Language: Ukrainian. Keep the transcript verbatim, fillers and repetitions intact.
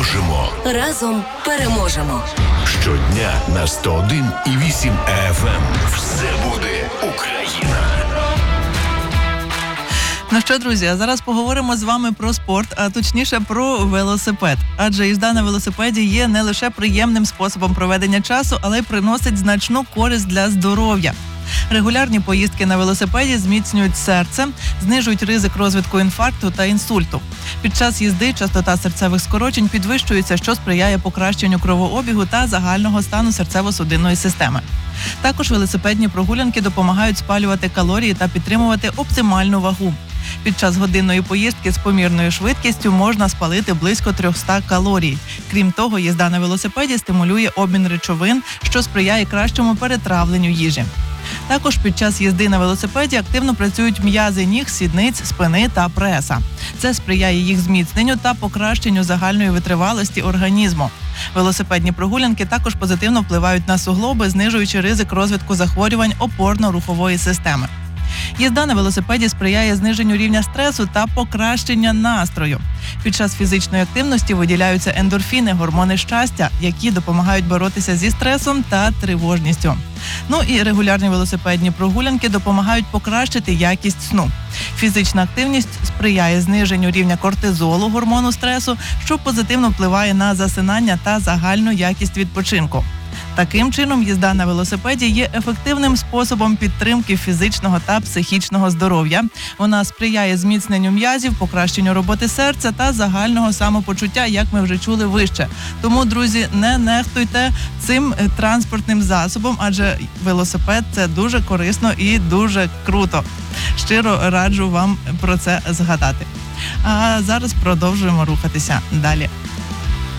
продовжимо. Разом переможемо. Щодня на сто один і вісім еф ем. Все буде Україна. Ну що, друзі, а зараз поговоримо з вами про спорт, а точніше про велосипед. Адже їзда на велосипеді є не лише приємним способом проведення часу, але й приносить значну користь для здоров'я. Регулярні поїздки на велосипеді зміцнюють серце, знижують ризик розвитку інфаркту та інсульту. Під час їзди частота серцевих скорочень підвищується, що сприяє покращенню кровообігу та загального стану серцево-судинної системи. Також велосипедні прогулянки допомагають спалювати калорії та підтримувати оптимальну вагу. Під час годинної поїздки з помірною швидкістю можна спалити близько триста калорій. Крім того, їзда на велосипеді стимулює обмін речовин, що сприяє кращому перетравленню їжі. Також під час їзди на велосипеді активно працюють м'язи ніг, сідниць, спини та преса. Це сприяє їх зміцненню та покращенню загальної витривалості організму. Велосипедні прогулянки також позитивно впливають на суглоби, знижуючи ризик розвитку захворювань опорно-рухової системи. Їзда на велосипеді сприяє зниженню рівня стресу та покращення настрою. Під час фізичної активності виділяються ендорфіни, гормони щастя, які допомагають боротися зі стресом та тривожністю. Ну і регулярні велосипедні прогулянки допомагають покращити якість сну. Фізична активність сприяє зниженню рівня кортизолу, гормону стресу, що позитивно впливає на засинання та загальну якість відпочинку. Таким чином, їзда на велосипеді є ефективним способом підтримки фізичного та психічного здоров'я. Вона сприяє зміцненню м'язів, покращенню роботи серця та загального самопочуття, як ми вже чули вище. Тому, друзі, не нехтуйте цим транспортним засобом, адже велосипед – це дуже корисно і дуже круто. Щиро раджу вам про це згадати. А зараз продовжуємо рухатися далі.